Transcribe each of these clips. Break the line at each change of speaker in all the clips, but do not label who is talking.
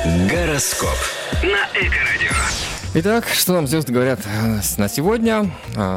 Гороскоп на Эко-радио.
Итак, что нам звезды говорят на сегодня?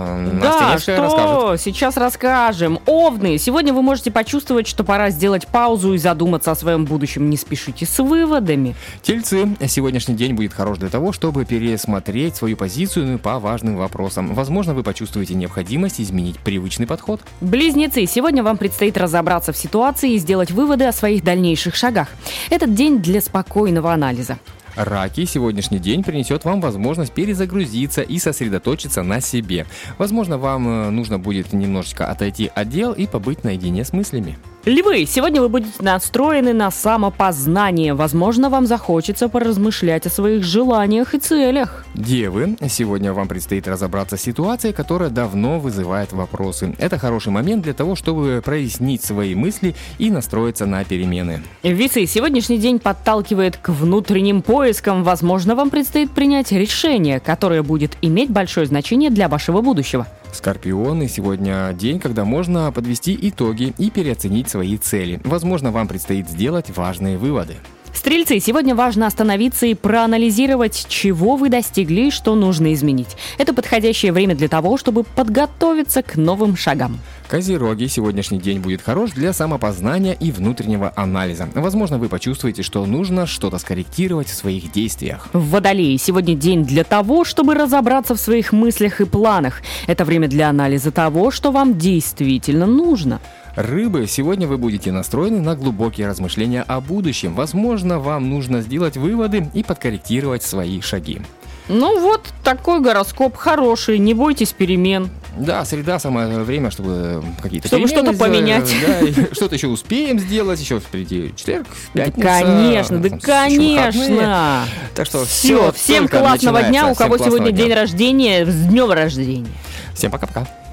Да, что расскажет. Сейчас расскажем. Овны, сегодня вы можете почувствовать, что пора сделать паузу и задуматься о своем будущем. Не спешите с выводами.
Тельцы, сегодняшний день будет хорош для того, чтобы пересмотреть свою позицию по важным вопросам. Возможно, вы почувствуете необходимость изменить привычный подход.
Близнецы, сегодня вам предстоит разобраться в ситуации и сделать выводы о своих дальнейших шагах. Этот день для спокойного анализа.
Раки, сегодняшний день принесет вам возможность перезагрузиться и сосредоточиться на себе. Возможно, вам нужно будет немножечко отойти от дел и побыть наедине с мыслями.
Львы, сегодня вы будете настроены на самопознание. Возможно, вам захочется поразмышлять о своих желаниях и целях.
Девы, сегодня вам предстоит разобраться с ситуацией, которая давно вызывает вопросы. Это хороший момент для того, чтобы прояснить свои мысли и настроиться на перемены.
Весы, сегодняшний день подталкивает к внутренним поискам. Возможно, вам предстоит принять решение, которое будет иметь большое значение для вашего будущего.
Скорпионы, сегодня день, когда можно подвести итоги и переоценить свои цели. Возможно, вам предстоит сделать важные выводы.
Стрельцы, сегодня важно остановиться и проанализировать, чего вы достигли и что нужно изменить. Это подходящее время для того, чтобы подготовиться к новым шагам.
Козероги, сегодняшний день будет хорош для самопознания и внутреннего анализа. Возможно, вы почувствуете, что нужно что-то скорректировать в своих действиях.
Водолеи, сегодня день для того, чтобы разобраться в своих мыслях и планах. Это время для анализа того, что вам действительно нужно.
Рыбы, сегодня вы будете настроены на глубокие размышления о будущем. Возможно, вам нужно сделать выводы и подкорректировать свои шаги.
Ну вот, такой гороскоп хороший, не бойтесь перемен.
Да, среда самое время, чтобы какие-то
чтобы что-то поменять.
Да, что-то еще успеем сделать, еще впереди четверг, пятница.
Да, конечно.
Так что
все, всем классного дня, у кого сегодня день рождения, с днем рождения.
Всем пока-пока.